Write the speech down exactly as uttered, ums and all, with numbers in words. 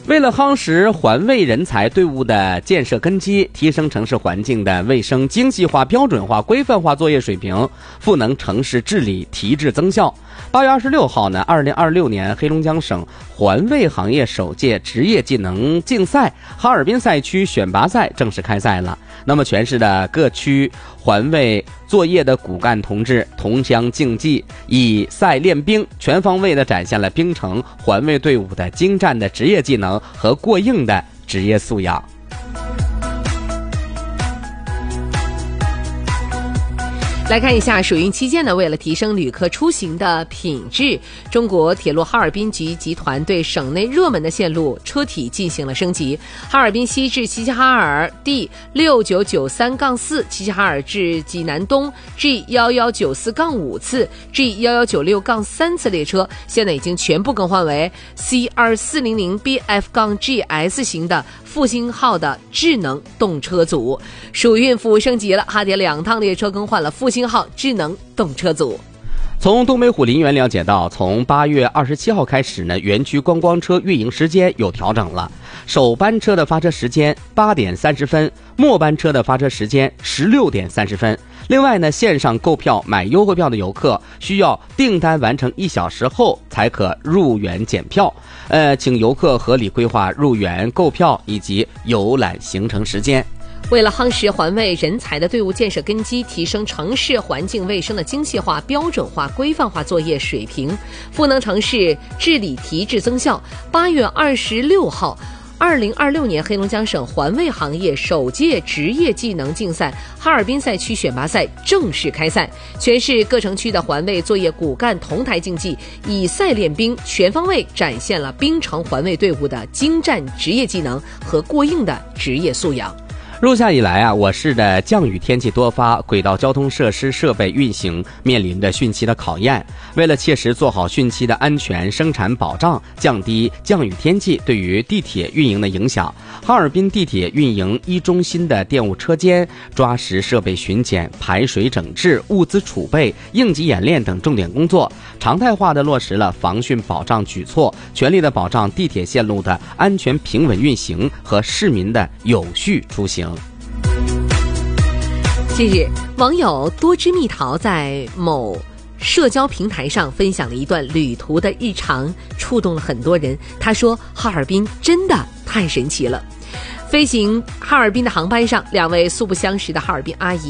为了夯实环卫人才队伍的建设根基，提升城市环境的卫生精细化、标准化、规范化作业水平，赋能城市治理提质增效。八月二十六号呢，二零二六年黑龙江省环卫行业首届职业技能竞赛哈尔滨赛区选拔赛正式开赛了。那么全市的各区环卫作业的骨干同志同乡竞技，以赛练兵，全方位地展现了冰城环卫队伍的精湛的职业技能和过硬的职业素养。 来看一下暑运期间呢，为了提升旅客出行的品质，中国铁路哈尔滨局集团对省内热门的线路车体进行了升级。哈尔滨西至齐齐哈尔 D 六九九三四，齐齐哈尔至济南东 G 一一九四五次、G 一一九六三次列车，现在已经全部更换为 C 二四零零 B F G S 型的复兴号的智能动车组。暑运服务升级了，哈铁两趟列车更换了复兴号智能动车组。 从东北虎林园了解到，从八月二十七号开始呢，园区观光车运营时间有调整了。首班车的发车时间八点三十分，末班车的发车时间十六点三十分。另外呢，线上购票买优惠票的游客需要订单完成一小时后才可入园检票。呃，请游客合理规划入园购票以及游览行程时间。 为了夯实环卫人才的队伍建设根基，提升城市环境卫生的精细化、标准化、规范化作业水平，赋能城市治理提质增效。八月二十六号，二零二六年黑龙江省环卫行业首届职业技能竞赛哈尔滨赛区选拔赛正式开赛，全市各城区的环卫作业骨干同台竞技，以赛练兵，全方位展现了冰城环卫队伍的精湛职业技能和过硬的职业素养。 入夏以来啊，我市的降雨天气多发，轨道交通设施设备运行面临着汛期的考验。为了切实做好汛期的安全生产保障，降低降雨天气对于地铁运营的影响，哈尔滨地铁运营一中心的电务车间抓实设备巡检、排水整治、物资储备、应急演练等重点工作，常态化地落实了防汛保障举措，全力地保障地铁线路的安全平稳运行和市民的有序出行。 近日，网友多汁蜜桃在某社交平台上分享了一段旅途的日常，触动了很多人。他说，哈尔滨真的太神奇了。飞行哈尔滨的航班上，两位素不相识的哈尔滨阿姨